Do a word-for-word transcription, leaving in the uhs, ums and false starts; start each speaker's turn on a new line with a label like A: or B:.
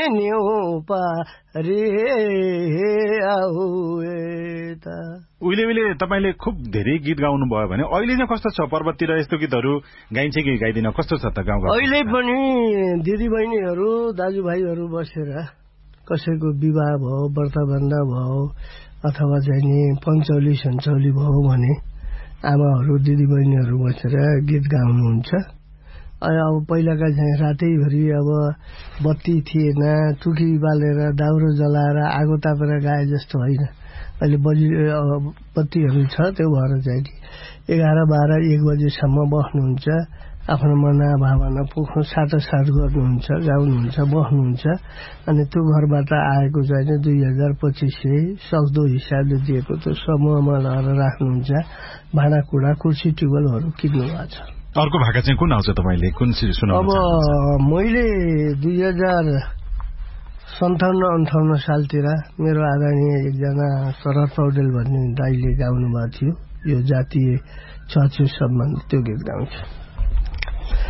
A: न्यौ पारे आऊ यता।
B: उहिले उहिले तपाईले खुब धेरै गीत गाउनु भयो भने अहिले चाहिँ कस्तो छ? पर्वततिर यस्तो गीतहरू गाइन्छ कि गाइदिन? कस्तो छ त गाउँघर?
A: अहिले पनि दिदीबहिनीहरू दाजुभाइहरू बसेर कसैको विवाह भयो, व्रतबन्ध भयो अथवा चाहिँ नि पञ्चौली सञ्चौली भयो भने आमाहरू दिदीबहिनीहरू बसेर गीत गाउनुहुन्छ। अब पहिलाका चाहिँ रातैभरि अब बत्ती थिएन, टुकी बालेर दाउरो जलाएर आगो तापेर गाए जस्तो होइन। अहिले बजी बत्तीहरू छ, त्यो भएर चाहिँ एघार बाह्र एक बजेसम्म बस्नुहुन्छ, आफ्नो मना भावना पोख्नु साटासाट गर्नुहुन्छ, गाउनुहुन्छ, बस्नुहुन्छ। अनि त्यो घरबाट आएको चाहिँ दुई हजार पच्चिस सय सक्दो हिसाबले दिएको त्यो समूहमा लगेर राख्नुहुन्छ। भाँडाकुँडा कुर्सी टेबलहरू किन्नु भएको छ।
B: अर्को भाका चाहिँ कुन आउँछ तपाईँले? कुन सुनाउनु?
A: अब मैले दुई हजार सन्ताउन्न अन्ठाउन्न सालतिर मेरो आदरणीय एकजना शरद पौडेल भन्ने दाइले गाउनु भएको थियो, यो जातीय छुवाछुत सम्बन्धी त्यो गीत गाउँछु।